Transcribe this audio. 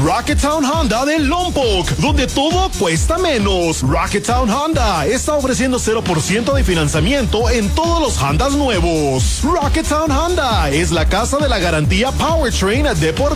Rocketown Honda de Lompoc, donde todo cuesta menos. Rocketown Honda está ofreciendo 0% de financiamiento en todos los Hondas nuevos. Rocketown Honda es la casa de la garantía Powertrain de por